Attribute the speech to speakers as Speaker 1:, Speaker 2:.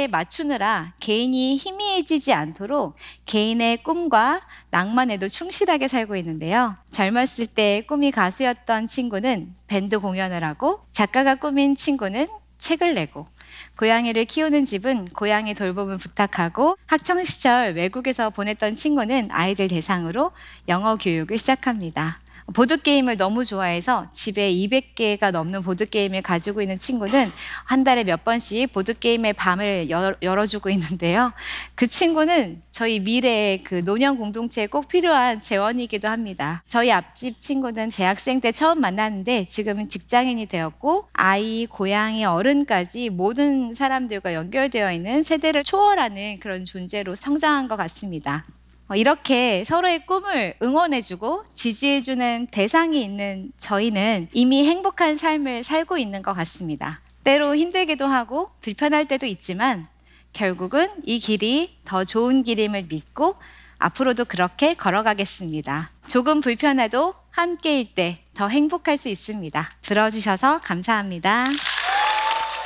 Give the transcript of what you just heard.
Speaker 1: 사회에 맞추느라 개인이 희미해지지 않도록 개인의 꿈과 낭만에도 충실하게 살고 있는데요. 젊었을 때 꿈이 가수였던 친구는 밴드 공연을 하고, 작가가 꿈인 친구는 책을 내고, 고양이를 키우는 집은 고양이 돌봄을 부탁하고, 학창시절 외국에서 보냈던 친구는 아이들 대상으로 영어 교육을 시작합니다. 보드게임을 너무 좋아해서 집에 200개가 넘는 보드게임을 가지고 있는 친구는 한 달에 몇 번씩 보드게임의 밤을 열어주고 있는데요. 그 친구는 저희 미래의 그 노년 공동체에 꼭 필요한 재원이기도 합니다. 저희 앞집 친구는 대학생 때 처음 만났는데 지금은 직장인이 되었고, 아이, 고양이, 어른까지 모든 사람들과 연결되어 있는 세대를 초월하는 그런 존재로 성장한 것 같습니다. 이렇게 서로의 꿈을 응원해주고 지지해주는 대상이 있는 저희는 이미 행복한 삶을 살고 있는 것 같습니다. 때로 힘들기도 하고 불편할 때도 있지만 결국은 이 길이 더 좋은 길임을 믿고 앞으로도 그렇게 걸어가겠습니다. 조금 불편해도 함께일 때 더 행복할 수 있습니다. 들어주셔서 감사합니다.